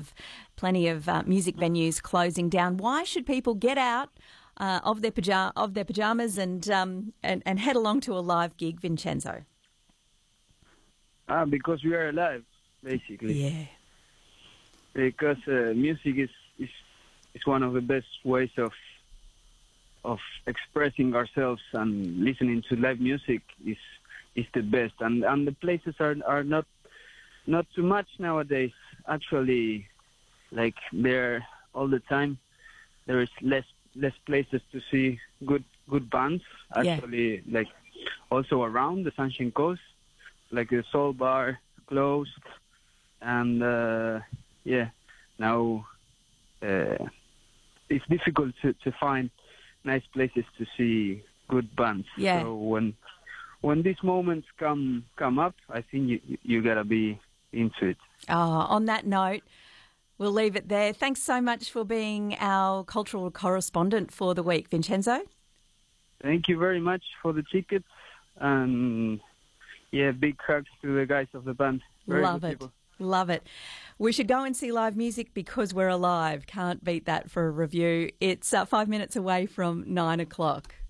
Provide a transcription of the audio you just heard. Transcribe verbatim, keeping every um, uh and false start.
of plenty of uh, music venues closing down. Why should people get out uh, of their pyja- of their pajamas and, um, and and head along to a live gig, Vincenzo? Ah, because we are alive, basically. Yeah. Because uh, music is, is is one of the best ways of of expressing ourselves, and listening to live music is is the best. And and the places are are not not too much nowadays. Actually, like there all the time, there is less less places to see good good bands. Actually, yeah. Like also around the Sunshine Coast, like the Soul Bar closed, and uh, yeah, now uh, it's difficult to, to find nice places to see good bands. Yeah. So when when these moments come come up, I think you you gotta be into it. Oh, on that note, we'll leave it there. Thanks so much for being our cultural correspondent for the week, Vincenzo. Thank you very much for the tickets, and yeah, big hugs to the guys of the band. Very Love it. People. Love it. We should go and see live music because we're alive. Can't beat that for a review. It's uh, five minutes away from nine o'clock.